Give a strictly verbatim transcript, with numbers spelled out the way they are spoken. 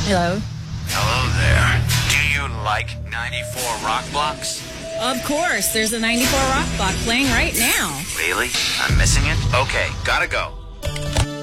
Hello? Hello there. Do you like ninety-four Rock Blocks? Of course. There's a ninety-four Rock Block playing right now. Really? I'm missing it? Okay, gotta go.